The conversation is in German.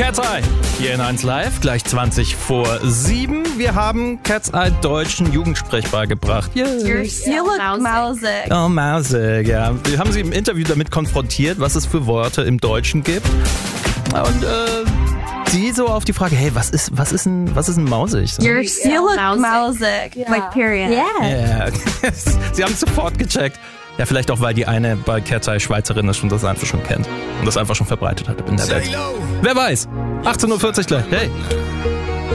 Cat's Eye hier in 1 Live, gleich 20 vor 7. Wir haben Cat's Eye deutschen Jugendsprech beigebracht. You look mausig. Oh, mausig, ja. Wir haben sie im Interview damit konfrontiert, was es für Worte im Deutschen gibt. Und sie so auf die Frage, hey, was ist ein mausig? So. You look mausig. Yeah. Like period. Yeah. Sie haben sofort gecheckt. Ja, vielleicht auch, weil die eine bei Cat's Eye Schweizerin ist und das einfach schon kennt. Und das einfach schon verbreitet hat in der Welt. Wer weiß. 18.40 Uhr gleich. Hey.